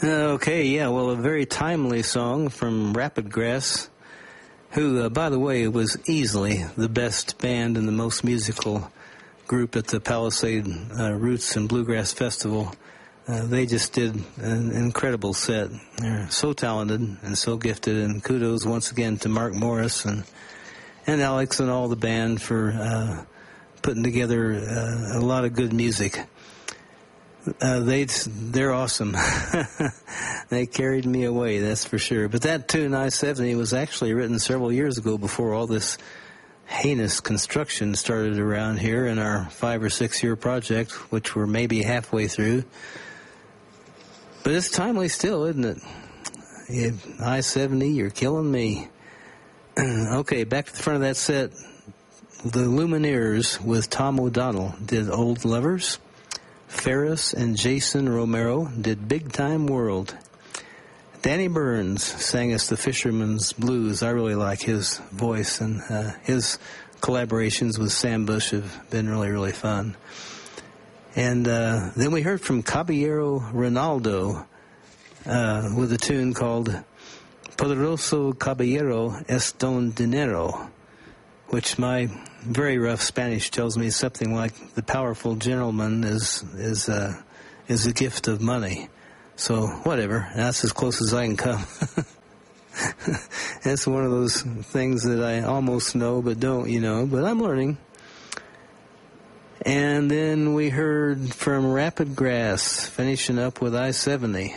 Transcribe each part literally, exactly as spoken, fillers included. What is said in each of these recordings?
Okay, yeah, well, a very timely song from Rapid Grass, who, uh, by the way, was easily the best band and the most musical group at the Palisade uh, Roots and Bluegrass Festival. Uh, they just did an incredible set. They're so talented and so gifted, and kudos once again to Mark Morris and and Alex and all the band for uh, putting together uh, a lot of good music. Uh, they they're awesome. They carried me away, that's for sure. But that tune, I seventy, was actually written several years ago before all this heinous construction started around here in our five or six year project, which we're maybe halfway through. But it's timely still, isn't it? You, I seventy, you're killing me. Okay, back to the front of that set. The Lumineers with Tom O'Donnell did Old Lovers. Ferris and Jason Romero did Big Time World. Danny Burns sang us the Fisherman's Blues. I really like his voice, and uh, his collaborations with Sam Bush have been really, really fun. And uh, then we heard from Caballero Ronaldo uh, with a tune called Poderoso Caballero es Don Dinero, which my very rough Spanish tells me something like the powerful gentleman is is uh, is a gift of money. So whatever, that's as close as I can come. That's one of those things that I almost know but don't, you know, but I'm learning. And then we heard from Rapid Grass, finishing up with I seventy.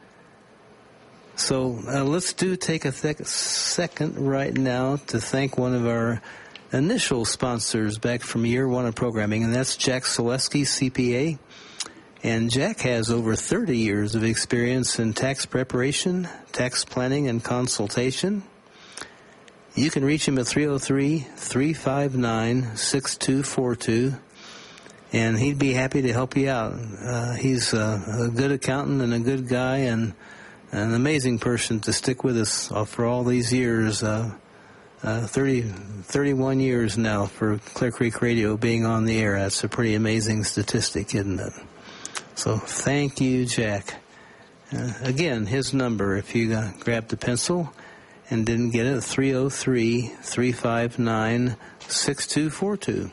So uh, let's do take a th- second right now to thank one of our initial sponsors back from year one of programming, and that's Jack Selesky, C P A. And Jack has over thirty years of experience in tax preparation, tax planning, and consultation. You can reach him at three oh three, three five nine, six two four two, and he'd be happy to help you out. Uh, he's a, a good accountant and a good guy, and an amazing person to stick with us for all these years. Uh, uh, thirty, thirty-one years now for Clear Creek Radio being on the air. That's a pretty amazing statistic, isn't it? So thank you, Jack. Uh, again, his number, if you uh, grabbed a pencil and didn't get it, three oh three, three five nine, six two four two.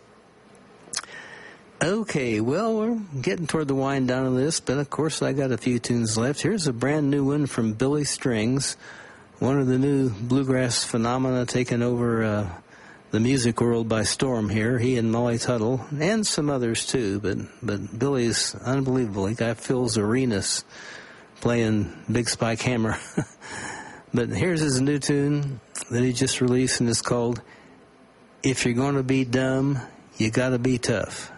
Okay, well, we're getting toward the wind down of this, but of course I got a few tunes left. Here's a brand new one from Billy Strings, one of the new bluegrass phenomena taking over uh, the music world by storm here. He and Molly Tuttle, and some others too, but but Billy's unbelievable. He got fills arenas playing Big Spike Hammer. But here's his new tune that he just released, and it's called If You're Gonna Be Dumb, You Gotta Be Tough.